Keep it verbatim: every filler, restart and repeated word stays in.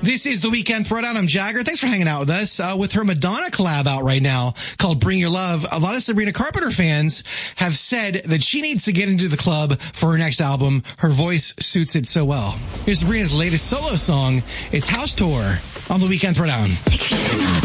This is the Weekend Throwdown. I'm Jagger. Thanks for hanging out with us. Uh, with her Madonna collab out right now called Bring Your Love, a lot of Sabrina Carpenter fans have said that she needs to get into the club for her next album. Her voice suits it so well. Here's Sabrina's latest solo song. It's House Tour on the Weekend Throwdown. Take your shoes off.